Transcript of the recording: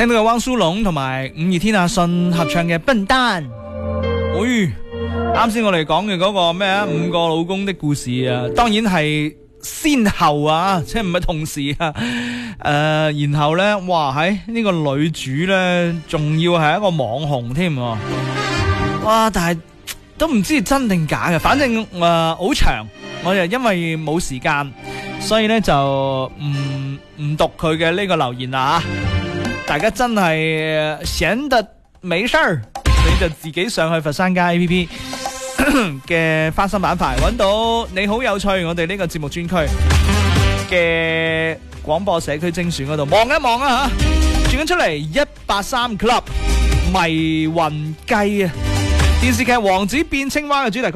聽到有汪蘇泷同埋五月天阿信合唱嘅《笨蛋》。啱先我哋講嘅嗰個咩啊，5個老公的故事啊，當然係先後啊，即係唔係同時啊。然後呢，哇，喺呢個女主呢，仲要係一個網紅添。哇！但係都唔知真定假嘅，反正好長，我就因為冇時間，所以呢就唔讀佢嘅呢個留言啦吓。大家真係閒得沒事兒，你就自己上去佛山街 APP 嘅花心板塊揾到你好有趣，我哋呢個節目專區嘅廣播社區精選嗰度望一望啊吓，轉緊出嚟183 Club 迷魂計啊！電視劇《王子變青蛙》嘅主題曲。